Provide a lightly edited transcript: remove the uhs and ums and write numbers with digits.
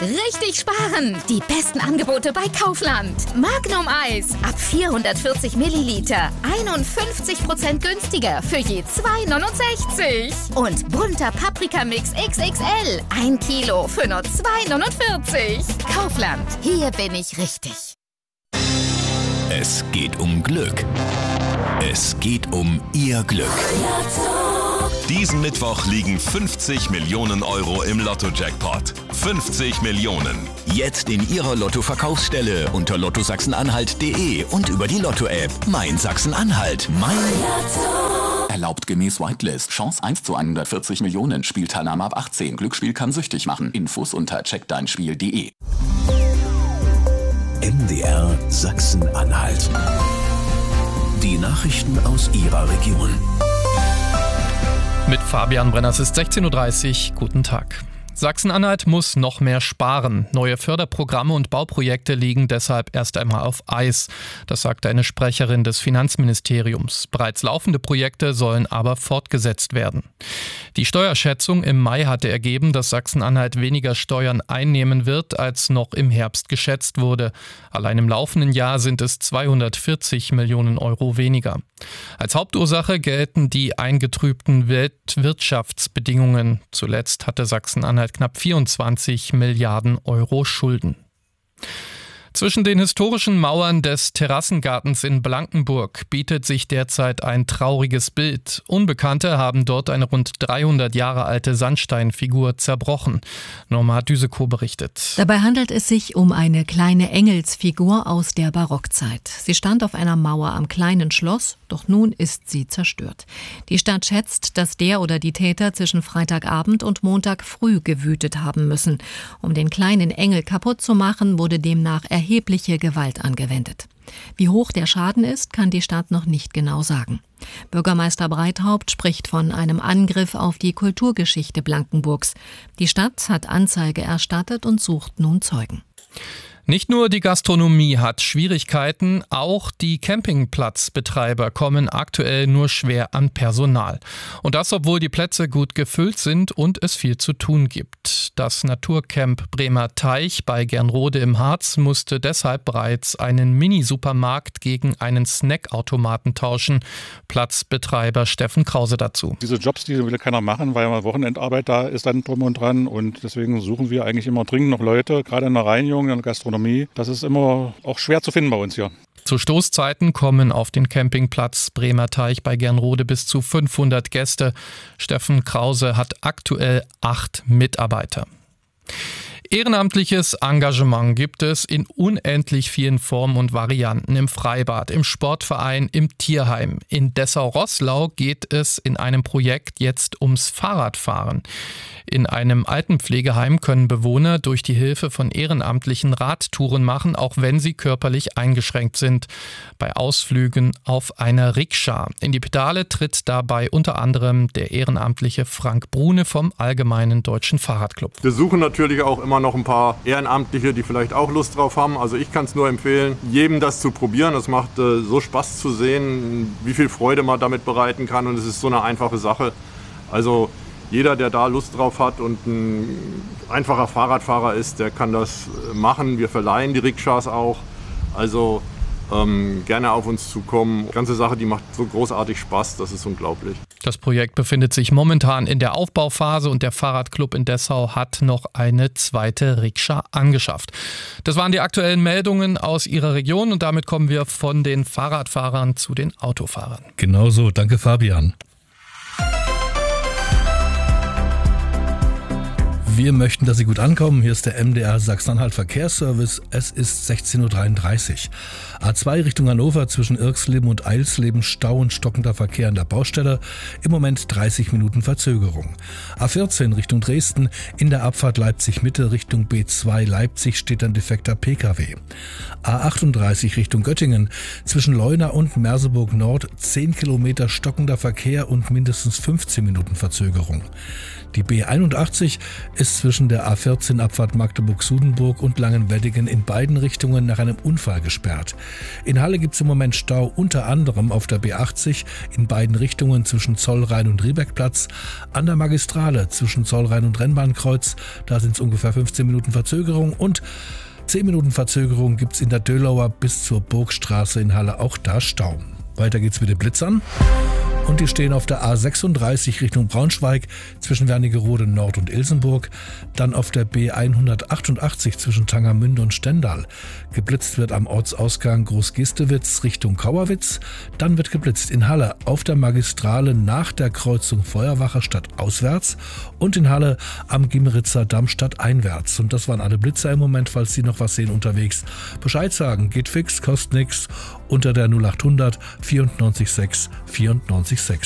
Richtig sparen! Die besten Angebote bei Kaufland. Magnum Eis ab 440 Milliliter. 51% günstiger für je 2,69. Und bunter Paprikamix XXL. 1 Kilo für nur 2,49. Kaufland. Hier bin ich richtig. Es geht um Glück. Es geht um Ihr Glück. Diesen Mittwoch liegen 50 Millionen Euro im Lotto-Jackpot. 50 Millionen. Jetzt in Ihrer Lotto-Verkaufsstelle unter lottosachsen-anhalt.de und über die Lotto-App. Mein Sachsen-Anhalt. Mein Lotto. Erlaubt gemäß Whitelist. Chance 1 zu 140 Millionen. Spielteilnahme ab 18. Glücksspiel kann süchtig machen. Infos unter checkdeinspiel.de. MDR Sachsen-Anhalt. Die Nachrichten aus Ihrer Region. Mit Fabian Brenner, es ist 16:30 Uhr. Guten Tag. Sachsen-Anhalt muss noch mehr sparen. Neue Förderprogramme und Bauprojekte liegen deshalb erst einmal auf Eis. Das sagte eine Sprecherin des Finanzministeriums. Bereits laufende Projekte sollen aber fortgesetzt werden. Die Steuerschätzung im Mai hatte ergeben, dass Sachsen-Anhalt weniger Steuern einnehmen wird, als noch im Herbst geschätzt wurde. Allein im laufenden Jahr sind es 240 Millionen Euro weniger. Als Hauptursache gelten die eingetrübten Weltwirtschaftsbedingungen. Zuletzt hatte Sachsen-Anhalt knapp 24 Milliarden Euro Schulden. Zwischen den historischen Mauern des Terrassengartens in Blankenburg bietet sich derzeit ein trauriges Bild. Unbekannte haben dort eine rund 300 Jahre alte Sandsteinfigur zerbrochen. Norma Düsekow berichtet. Dabei handelt es sich um eine kleine Engelsfigur aus der Barockzeit. Sie stand auf einer Mauer am kleinen Schloss, doch nun ist sie zerstört. Die Stadt schätzt, dass der oder die Täter zwischen Freitagabend und Montag früh gewütet haben müssen. Um den kleinen Engel kaputt zu machen, wurde demnach erhebliche Gewalt angewendet. Wie hoch der Schaden ist, kann die Stadt noch nicht genau sagen. Bürgermeister Breithaupt spricht von einem Angriff auf die Kulturgeschichte Blankenburgs. Die Stadt hat Anzeige erstattet und sucht nun Zeugen. Nicht nur die Gastronomie hat Schwierigkeiten, auch die Campingplatzbetreiber kommen aktuell nur schwer an Personal. Und das, obwohl die Plätze gut gefüllt sind und es viel zu tun gibt. Das Naturcamp Bremer Teich bei Gernrode im Harz musste deshalb bereits einen Mini-Supermarkt gegen einen Snackautomaten tauschen. Platzbetreiber Steffen Krause dazu. Diese Jobs, die will keiner machen, weil mal Wochenendarbeit da ist dann drum und dran. Und deswegen suchen wir eigentlich immer dringend noch Leute, gerade in der Reinigung, in der Gastronomie. Das ist immer auch schwer zu finden bei uns hier. Zu Stoßzeiten kommen auf den Campingplatz Bremer Teich bei Gernrode bis zu 500 Gäste. Steffen Krause hat aktuell 8 Mitarbeiter. Ehrenamtliches Engagement gibt es in unendlich vielen Formen und Varianten im Freibad, im Sportverein, im Tierheim. In Dessau-Roßlau geht es in einem Projekt jetzt ums Fahrradfahren. In einem Altenpflegeheim können Bewohner durch die Hilfe von Ehrenamtlichen Radtouren machen, auch wenn sie körperlich eingeschränkt sind. Bei Ausflügen auf einer Rikscha. In die Pedale tritt dabei unter anderem der ehrenamtliche Frank Brune vom Allgemeinen Deutschen Fahrradclub. Wir suchen natürlich auch immer noch ein paar Ehrenamtliche, die vielleicht auch Lust drauf haben. Also ich kann es nur empfehlen, jedem das zu probieren. Es macht so Spaß zu sehen, wie viel Freude man damit bereiten kann, und es ist so eine einfache Sache. Also jeder, der da Lust drauf hat und ein einfacher Fahrradfahrer ist, der kann das machen. Wir verleihen die Rikschas auch. Also gerne auf uns zukommen. Die ganze Sache, die macht so großartig Spaß, das ist unglaublich. Das Projekt befindet sich momentan in der Aufbauphase und der Fahrradclub in Dessau hat noch eine zweite Rikscha angeschafft. Das waren die aktuellen Meldungen aus Ihrer Region und damit kommen wir von den Fahrradfahrern zu den Autofahrern. Genau so, danke Fabian. Wir möchten, dass Sie gut ankommen. Hier ist der MDR Sachsen-Anhalt Verkehrsservice. Es ist 16:33 Uhr. A2 Richtung Hannover zwischen Irxleben und Eilsleben Stau und stockender Verkehr an der Baustelle. Im Moment 30 Minuten Verzögerung. A14 Richtung Dresden in der Abfahrt Leipzig-Mitte Richtung B2 Leipzig steht ein defekter Pkw. A38 Richtung Göttingen zwischen Leuna und Merseburg Nord 10 Kilometer stockender Verkehr und mindestens 15 Minuten Verzögerung. Die B81 ist zwischen der A14 Abfahrt Magdeburg-Sudenburg und Langenweddingen in beiden Richtungen nach einem Unfall gesperrt. In Halle gibt es im Moment Stau unter anderem auf der B80 in beiden Richtungen zwischen Zollrhein und Riebeckplatz, an der Magistrale zwischen Zollrhein und Rennbahnkreuz, da sind es ungefähr 15 Minuten Verzögerung, und 10 Minuten Verzögerung gibt es in der Dölauer bis zur Burgstraße in Halle, auch da Stau. Weiter geht's mit den Blitzern. Und die stehen auf der A36 Richtung Braunschweig zwischen Wernigerode Nord und Ilsenburg, dann auf der B188 zwischen Tangermünde und Stendal. Geblitzt wird am Ortsausgang Großgistewitz Richtung Kauerwitz, dann wird geblitzt in Halle auf der Magistrale nach der Kreuzung Feuerwacher stadtauswärts und in Halle am Gimmeritzer Damm stadteinwärts. Und das waren alle Blitzer im Moment, falls Sie noch was sehen unterwegs. Bescheid sagen, geht fix, kostet nix, unter der 0800 94 6 94 6.